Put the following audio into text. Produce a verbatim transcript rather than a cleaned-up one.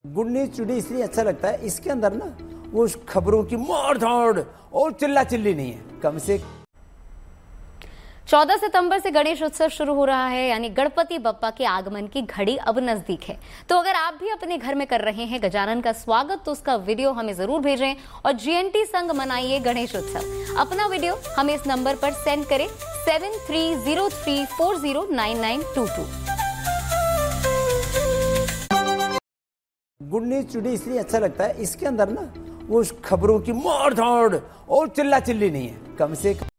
Good news today इसलिए अच्छा लगता है, इसके अंदर ना वो खबरों की मार धाड़ और चिल्ला चिल्ली नहीं है। कम से चौदह सितंबर से गणेश उत्सव शुरू हो रहा है, यानी गणपति बप्पा के आगमन की घड़ी अब नजदीक है। तो अगर आप भी अपने घर में कर रहे हैं गजानन का स्वागत, तो उसका वीडियो हमें जरूर भेजें और जीएनटी संग मनाइए गणेश उत्सव। अपना वीडियो हमें इस नंबर पर सेंड करें seven three zero three four zero nine nine to to. Good news today इसलिए अच्छा लगता है, इसके अंदर ना वो खबरों की मार धाड़ और चिल्ला चिल्ली नहीं है। कम से कम